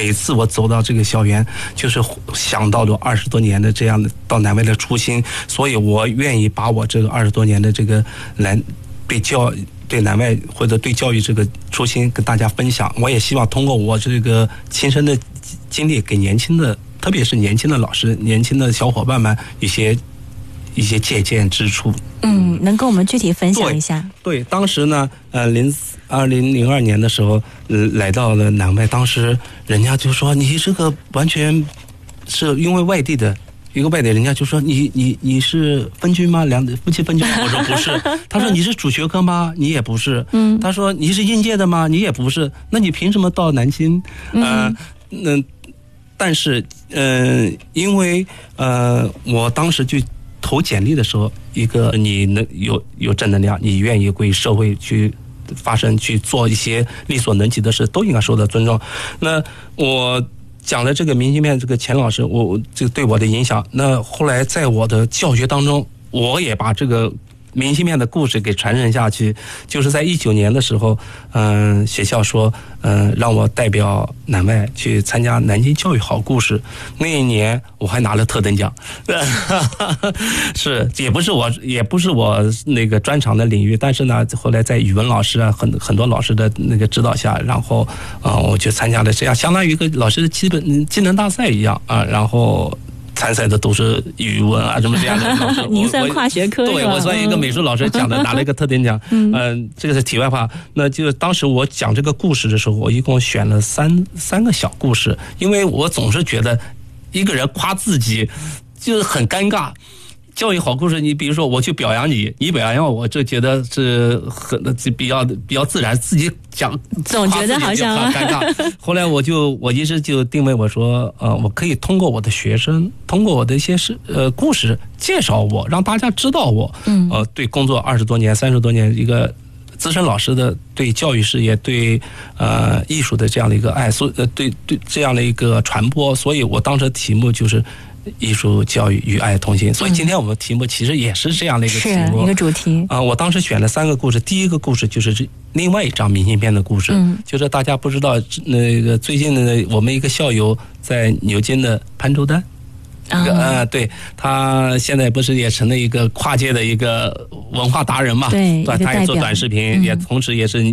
每次我走到这个校园，就是想到了20多年的这样的到南外的初心，所以我愿意把我这个20多年的这个对南外或者对教育这个初心跟大家分享。我也希望通过我这个亲身的经历，给年轻的，特别是年轻的老师、年轻的小伙伴们一些借鉴之处。 能跟我们具体分享一下？ 对，当时呢，2002年的时候，来到了南外，当时人家就说你这个完全是因为外地的。一个外地人家就说你是分军吗？夫妻分军？我说不是。他说你是主学科吗？你也不是。他说你是应届的吗？你也不是。那你凭什么到南京？但是因为我当时就投简历的时候，一个你能有正能量，你愿意为社会去发声，去做一些力所能及的事，都应该受到尊重。那我讲了这个明信片，这个钱老师，这对我的影响。那后来在我的教学当中，我也把这个明信片的故事给传承下去。就是在19年的时候，学校说，让我代表南外去参加南京教育好故事。那一年我还拿了特等奖，是也不是我那个专长的领域，但是呢，后来在语文老师啊很多老师的那个指导下，然后我就参加了这样相当于一个老师的基本技能大赛一样啊，然后。参赛的都是语文啊什么这样的老师。 您算跨学科是吧？ 对，我算一个美术老师讲的，拿了一个特点奖。这个是题外话。那就当时我讲这个故事的时候，我一共选了三个小故事，因为我总是觉得一个人夸自己就是很尴尬。教育好故事，你比如说我去表扬你，你表扬我，就觉得是比较自然，自己讲总觉得好像很尴尬。后来我一直就定位我说，我可以通过我的学生，通过我的一些故事介绍我，让大家知道我。对工作20多年、30多年一个资深老师的对教育事业、对艺术的这样的一个爱，对这样的一个传播，所以我当时题目就是。艺术教育与爱同行，所以今天我们题目其实也是这样的一个题目， 是一个主题我当时选了3个故事，第一个故事就是另外一张明信片的故事，就是大家不知道那个最近的我们一个校友在牛津的潘周丹。对，他现在不是也成了一个跨界的一个文化达人嘛？ 对， 他也做短视频，也同时也是